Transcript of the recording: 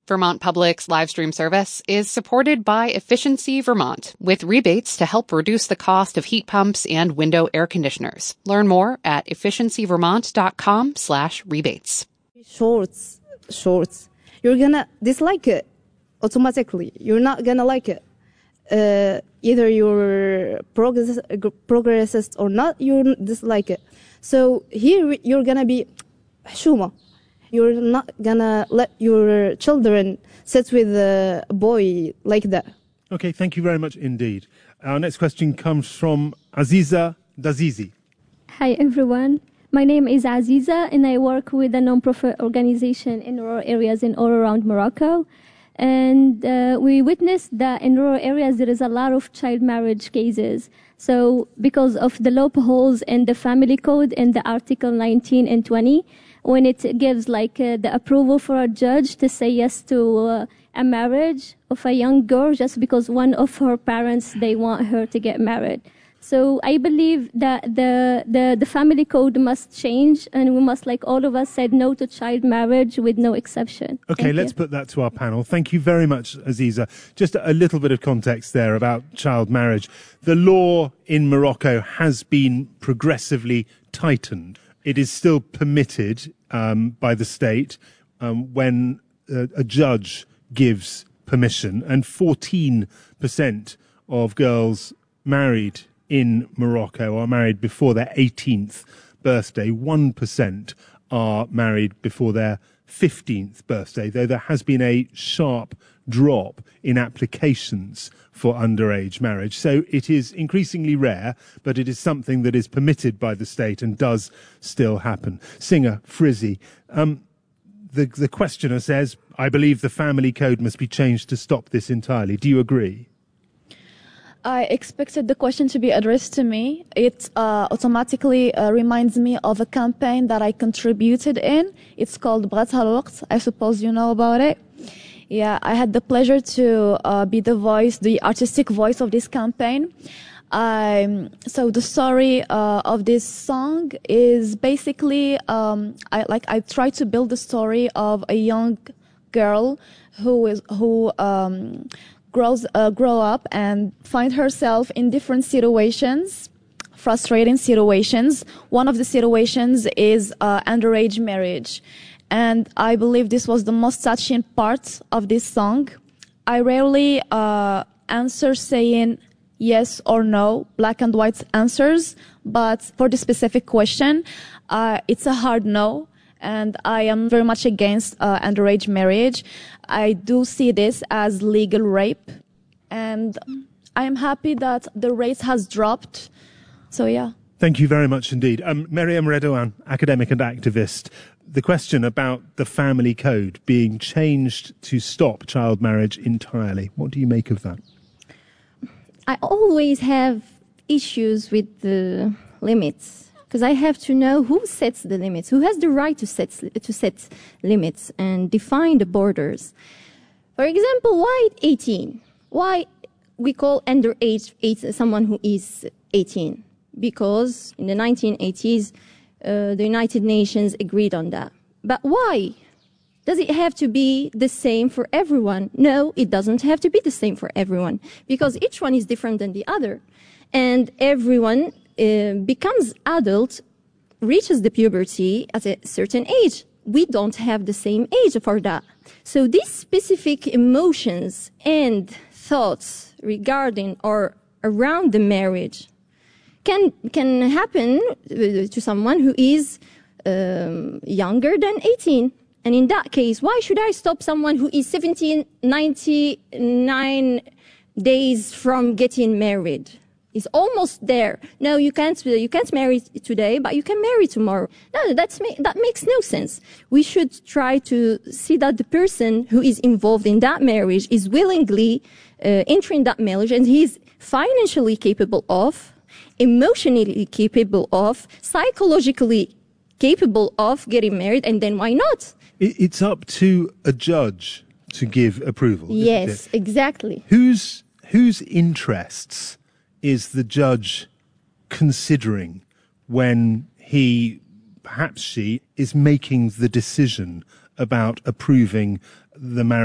Vermont Public's live stream service is supported by Efficiency Vermont, with rebates to help reduce the cost of heat pumps and window air conditioners. Learn more at efficiencyvermont.com/rebates. Shorts. You're gonna dislike it automatically. You're not gonna like it. Either you're progressist or not, you dislike it. So here you're gonna be حشومة. You're not gonna let your children sit with a boy like that. Okay, thank you very much indeed. Our next question comes from Aziza Dazizi. Hi everyone, my name is Aziza and I work with a non-profit organization in rural areas in all around Morocco. And we witnessed that in rural areas there is a lot of child marriage cases. So because of the loopholes in the family code in the Article 19 and 20, when it gives the approval for a judge to say yes to a marriage of a young girl just because one of her parents, they want her to get married. So I believe that the family code must change and we must, like all of us, said no to child marriage with no exception. Okay, let's put that to our panel. Thank you very much, Aziza. Just a little bit of context there about child marriage. The law in Morocco has been progressively tightened. It is still permitted by the state when a judge gives permission, and 14% of girls married in Morocco are married before their 18th birthday. 1% are married before their 15th birthday, though there has been a sharp drop in applications for underage marriage. So it is increasingly rare, but it is something that is permitted by the state and does still happen. Singer Frizzy, the questioner says, I believe the family code must be changed to stop this entirely. Do you agree? I expected the question to be addressed to me. It automatically reminds me of a campaign that I contributed in. It's called Bghatha al-Waqt. I suppose you know about it. Yeah, I had the pleasure to be the artistic voice of this campaign. So the story of this song is basically, I try to build the story of a young girl who grow up and find herself in different situations, frustrating situations. One of the situations is underage marriage. And I believe this was the most touching part of this song. I rarely answer saying yes or no, black and white answers. But for the specific question, it's a hard no. And I am very much against underage marriage. I do see this as legal rape. And I am happy that the rate has dropped. So, yeah. Thank you very much indeed. Meriam Redouane, academic and activist. The question about the family code being changed to stop child marriage entirely. What do you make of that? I always have issues with the limits because I have to know who sets the limits, who has the right to set limits and define the borders. For example, why 18? Why we call underage someone who is 18? Because in the 1980s, the United Nations agreed on that. But why? Does it have to be the same for everyone? No, it doesn't have to be the same for everyone because each one is different than the other. And everyone becomes adult, reaches the puberty at a certain age. We don't have the same age for that. So these specific emotions and thoughts regarding or around the marriage can happen to someone who is younger than 18. And in that case, why should I stop someone who is 99 days from getting married? It's almost there. No, you can't marry today, but you can marry tomorrow. No, that makes no sense. We should try to see that the person who is involved in that marriage is willingly entering that marriage and he's financially capable of, emotionally capable of, psychologically capable of getting married, and then why not? It's up to a judge to give approval. Yes, exactly. Whose interests is the judge considering when he, perhaps she, is making the decision about approving the marriage?